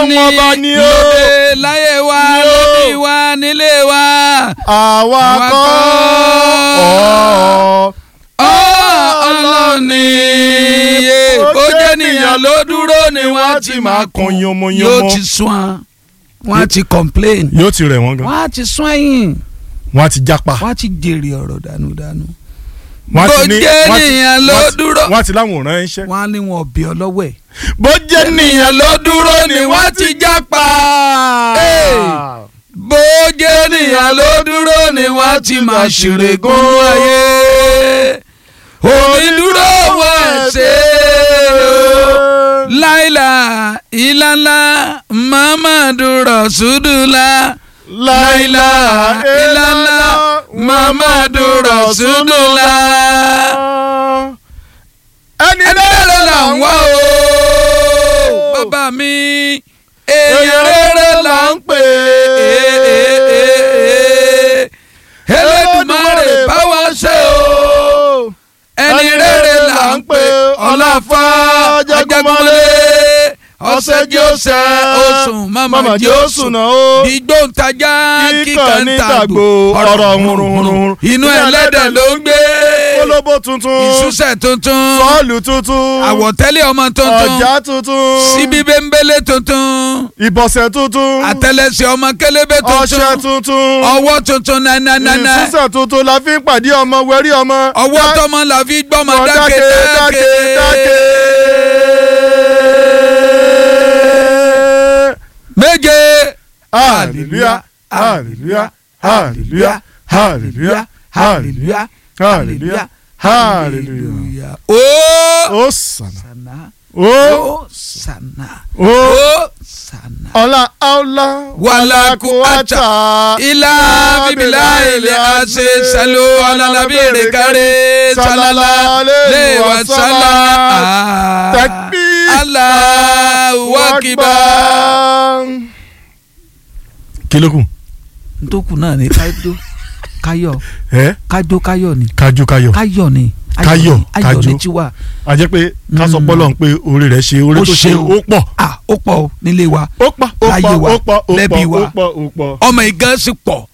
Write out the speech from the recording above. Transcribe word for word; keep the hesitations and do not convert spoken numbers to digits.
ọmọọba ni ó lóde láyé wa lóde wa nílé wa. àwa kọ́ Ọlọ́run ni bó jẹ́ nìyàn ló dúró ni wọ́n ti máa kun yomoyomo. yóò ti sún wọn wọ́n ti complain yóò ti rẹ̀ wọ́n gan. wọ́n ti sún ẹ̀yìn wọ́n ti jápa. wọ́n ti jèrè ọ̀rọ̀ dànùdànù. wọ́n bó ti ní jẹ́ nìyàn ló dúró wọ́n ti láwọn ò rán iṣẹ́. wọ́n á ní wọn bí ọlọ́wọ́ ẹ̀. bó jẹ́ nìyàn ló dúró ni wọ́n ti jápa. bó jẹ́ nìyàn ló dúró ni wọ́n ti máa ṣèrègùn ayé. omi dúró wọ́n ṣe láìla ìlànà Muhammadu Rasulullah. láìla ìlànà Muhammadu Rasulullah. ẹni rere là ń wá o bàbá mi èèyàn rere là ń pè é Elédùmarè bá wa ṣe o ẹni rere là ń pè Ọláfà Ajagunmọ́lé ọ̀sẹ̀ jẹ́ ọ̀sẹ̀ oṣù mama jẹ́ oṣù náà o gbígbóǹtajà kíkan ní tàgbò ọ̀rọ̀ hurunhurun inú ẹlẹ́dẹ̀ ló ń gbé olóbó tuntun ìṣúṣẹ̀ tuntun sọ́ọ̀lù tuntun àwọ̀tẹ́lẹ̀ ọmọ tuntun ọ̀já tuntun síbí bẹ́ńbẹ́lẹ́ tuntun ìbọ̀sẹ̀ tuntun àtẹlẹsẹ̀ ọmọ kélébé tuntun ọṣẹ tuntun ọwọ́ tuntun nananana ìṣúṣẹ̀ tuntun la fi ń pàdé ọmọ wẹ́rí ọmọ ọwọ́ tọmọ la fi gbọ́mọ dákẹ́ dákẹ́ dákẹ́ méje hallelujah hallelujah hallelujah hallelujah hallelujah hallelujah hallelujah. o Hosanna o o sana o o sana. ọlá ọlá wàlá kúwàtà ilà bíbélà ilẹ̀ àṣẹ salo alalabiere kárẹ salala léwà sálà takbir Allahu akbar. kí ló kù. ntòkù náà ni kájọ káyọ̀ ẹ kájọ káyọ̀ ni kájú káyọ̀ káyọ̀ ni káyọ̀ ayọ̀ kájú ni tiwa. a jẹ́ pé ká sọ pọ́lọ́ ń pé orí rẹ̀ ṣe orí tó ṣe ó pọ̀. ah ó pọ̀ o nílé wa ó pọ̀ ó láyé pọ̀ wa ó pọ̀ ó lẹ́bí pọ̀ wa ó pọ̀ ó pọ̀. ọmọ ìgán sì pọ̀